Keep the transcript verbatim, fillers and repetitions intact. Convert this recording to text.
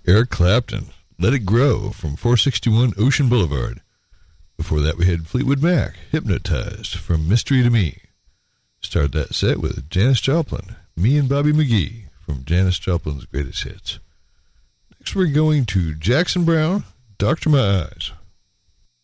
Eric Clapton, Let It Grow from four sixty-one Ocean Boulevard. Before that, we had Fleetwood Mac, Hypnotized from Mystery to Me. Started that set with Janis Joplin, Me and Bobby McGee from Janis Joplin's Greatest Hits. Next, we're going to Jackson Browne, Doctor My Eyes.